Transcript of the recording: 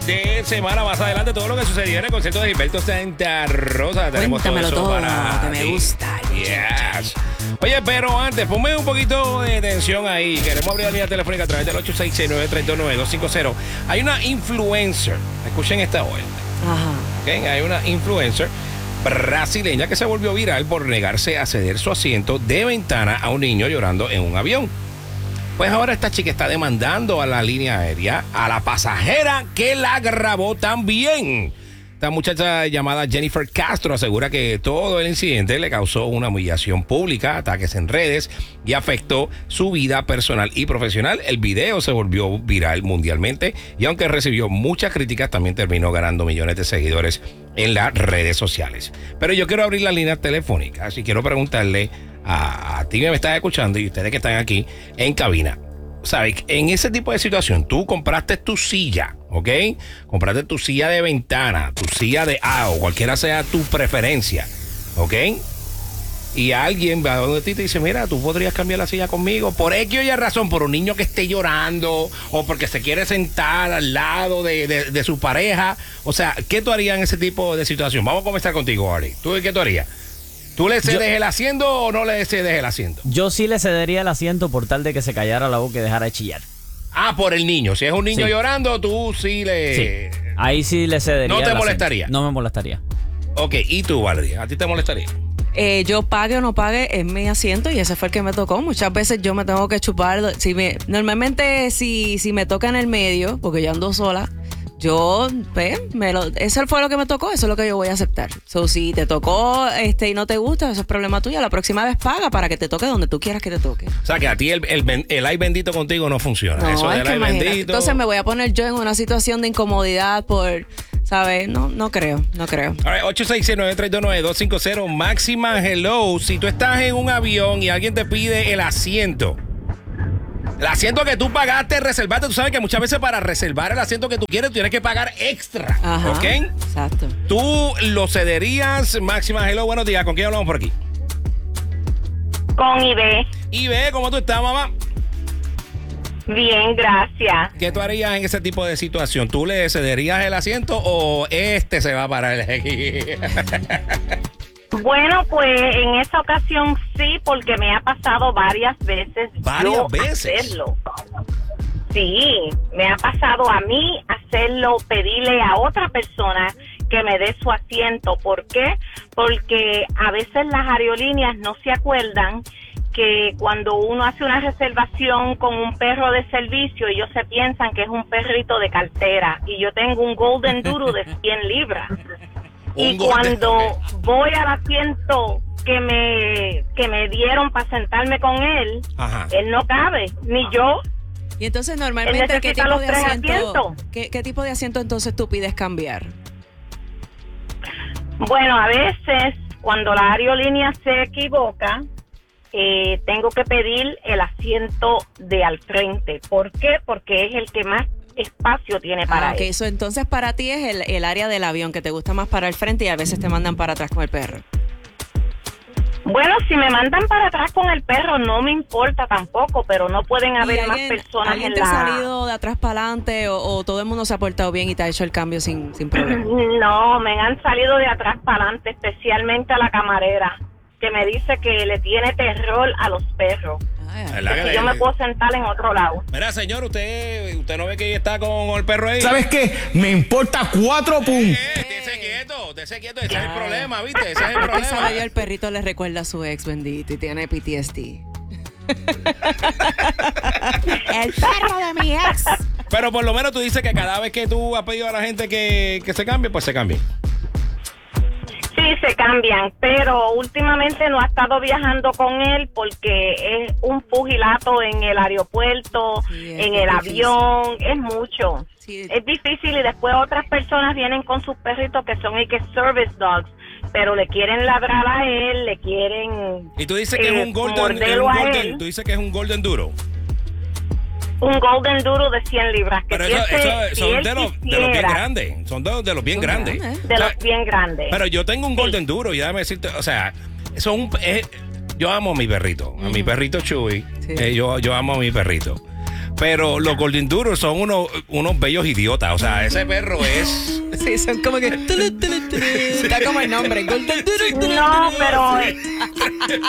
de semana. Más adelante, todo lo que sucedió en el concierto de Gilberto Santa Rosa. Tenemos Cuéntamelo todo eso todo, que me gusta. Yes. Oye, pero antes, ponme un poquito de tensión ahí. Queremos abrir la línea telefónica a través del 866-932-9250. Hay una influencer, escuchen esta vuelta. Ajá. ¿Okay? Hay una influencer brasileña que se volvió viral por negarse a ceder su asiento de ventana a un niño llorando en un avión. Pues ahora esta chica está demandando a la línea aérea, a la pasajera que la grabó también. Esta muchacha llamada Jennifer Castro asegura que todo el incidente le causó una humillación pública, ataques en redes y afectó su vida personal y profesional. El video se volvió viral mundialmente y aunque recibió muchas críticas, también terminó ganando millones de seguidores en las redes sociales. Pero yo quiero abrir la línea telefónica, así quiero preguntarle a ti que me estás escuchando y ustedes que están aquí en cabina. ¿Sabes? En ese tipo de situación, tú compraste tu silla, ¿ok? Compraste tu silla de ventana, tu silla de o cualquiera sea tu preferencia, ¿ok? Y alguien va donde ti y te dice, mira, tú podrías cambiar la silla conmigo por X o Y razón, por un niño que esté llorando o porque se quiere sentar al lado de su pareja. O sea, ¿qué tú harías en ese tipo de situación? Vamos a comenzar contigo, Ari. ¿Tú qué tú harías? ¿Tú le cedes el asiento o no le cedes el asiento? Yo sí le cedería el asiento por tal de que se callara la boca y dejara de chillar. Ah, por el niño. Si es un niño llorando, tú sí le... Sí. Ahí sí le cedería. ¿No te molestaría? No me molestaría. Ok, ¿y tú, Valeria? ¿A ti te molestaría? Yo pague o no pague en mi asiento y ese fue el que me tocó. Muchas veces yo me tengo que chupar. Normalmente si me toca en el medio, porque yo ando sola, yo, eso fue lo que me tocó, eso es lo que yo voy a aceptar. So, si te tocó y no te gusta, eso es problema tuyo. La próxima vez paga para que te toque donde tú quieras que te toque. O sea, que a ti el ay bendito contigo no funciona. No, eso del ay bendito. Entonces me voy a poner yo en una situación de incomodidad por, ¿sabes? No creo. All right, 866-932-9250. Máxima, hello. Si tú estás en un avión y alguien te pide el asiento que tú pagaste, reservaste, tú sabes que muchas veces para reservar el asiento que tú quieres, tú tienes que pagar extra. Ajá, ¿ok? Exacto. ¿Tú lo cederías? Máxima, hello, buenos días. ¿Con quién hablamos por aquí? Con Ibe. Ibe, ¿cómo tú estás, mamá? Bien, gracias. ¿Qué tú harías en ese tipo de situación? ¿Tú le cederías el asiento o se va para el... Bueno, pues en esa ocasión sí, porque me ha pasado varias veces. ¿Varias veces? Hacerlo. Sí, me ha pasado a mí hacerlo, pedirle a otra persona que me dé su asiento. ¿Por qué? Porque a veces las aerolíneas no se acuerdan que cuando uno hace una reservación con un perro de servicio, ellos se piensan que es un perrito de cartera. Y yo tengo un Golden Doodle de 100 libras. Y cuando voy al asiento que me dieron para sentarme con él, ajá, él no cabe, ni yo. Y entonces normalmente, ¿qué tipo los de tres asiento? asientos. ¿Qué tipo de asiento entonces tú pides cambiar? Bueno, a veces cuando la aerolínea se equivoca, tengo que pedir el asiento de al frente. ¿Por qué? Porque es el que más espacio tiene para él. Eso entonces para ti es el área del avión que te gusta más para el frente y a veces te mandan para atrás con el perro. Bueno, si me mandan para atrás con el perro no me importa tampoco, pero no pueden haber más personas ¿Alguien en te ha salido de atrás para adelante o todo el mundo se ha portado bien y te ha hecho el cambio sin problema? No, me han salido de atrás para adelante, especialmente a la camarera, que me dice que le tiene terror a los perros. Que yo me puedo sentar en otro lado. Mira, señor, usted no ve que ella está con el perro ahí. ¿Sabes qué? Me importa 4 puntos. Estése quieto, ese es el problema, ¿viste? Ese es el Sabe problema. yo, el perrito le recuerda a su ex bendito y tiene PTSD. El perro de mi ex. Pero por lo menos tú dices que cada vez que tú has pedido a la gente que se cambie, pues se cambie. Sí, se cambian, pero últimamente no ha estado viajando con él porque es un pugilato en el aeropuerto, en el avión, es mucho. Sí. Es difícil y después otras personas vienen con sus perritos que son service dogs, pero le quieren ladrar a él, le quieren... Y tú dices que es un golden, tú dices que es un Golden Doodle. Un Golden Doodle de 100 libras. Pero eso son de los bien grandes. Son de los bien grandes. De los bien grandes. Pero yo tengo un Golden Doodle y déjame decirte, o sea, yo amo a mi perrito, a mi perrito Chuy. Sí. Yo amo a mi perrito. Pero los Golden Doodles son unos bellos idiotas. O sea, ese perro es... Sí, son como que... Está como el nombre. Golden Doodle. No, pero